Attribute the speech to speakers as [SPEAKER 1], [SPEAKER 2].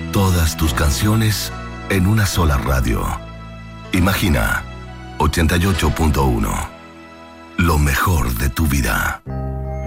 [SPEAKER 1] Todas tus canciones en una sola radio. Imagina 88.1. Lo mejor de tu vida.